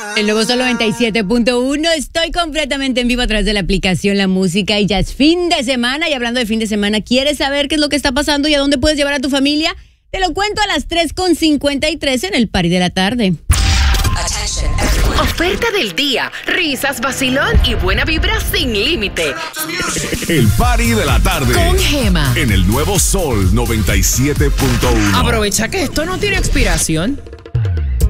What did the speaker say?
El nuevo Sol 97.1. Estoy completamente en vivo a través de la aplicación La Música y ya es fin de semana. Y hablando de fin de semana, ¿quieres saber qué es lo que está pasando y a dónde puedes llevar a tu familia? Te lo cuento a las 3:53 en el Party de la Tarde. Oferta del día, risas, vacilón y buena vibra sin límite. El Party de la Tarde. Con Gema. En el nuevo Sol 97.1. Aprovecha que esto no tiene expiración.